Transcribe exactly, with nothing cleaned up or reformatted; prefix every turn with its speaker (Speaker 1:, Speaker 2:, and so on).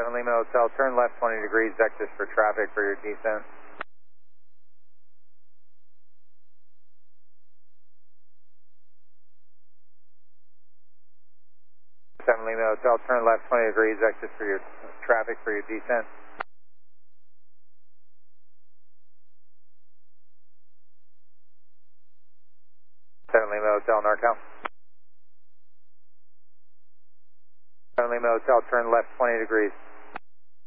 Speaker 1: seven Lima Hotel, turn left twenty degrees, exit for traffic for your descent. seven Lima Hotel, turn left twenty degrees, exit for your traffic for your descent. seven Lima Hotel, NorCal. seven Lima Hotel, turn left twenty degrees.